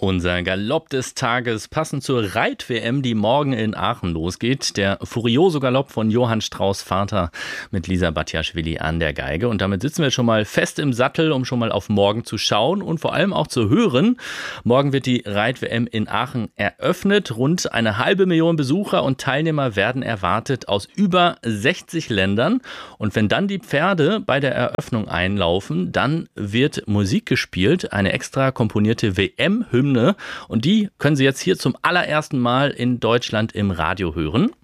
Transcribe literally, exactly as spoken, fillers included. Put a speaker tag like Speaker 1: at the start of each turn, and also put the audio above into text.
Speaker 1: Unser Galopp des Tages passend zur Reit-W M, die morgen in Aachen losgeht. Der Furioso-Galopp von Johann Strauß Vater mit Lisa Batjaschwili an der Geige. Und damit sitzen wir schon mal fest im Sattel, um schon mal auf morgen zu schauen und vor allem auch zu hören. Morgen wird die Reit-W M in Aachen eröffnet. Rund eine halbe Million Besucher und Teilnehmer werden erwartet aus über sechzig Ländern. Und wenn dann die Pferde bei der Eröffnung einlaufen, dann wird Musik gespielt, eine extra komponierte W M-Hymne. Und die können Sie jetzt hier zum allerersten Mal in Deutschland im Radio hören.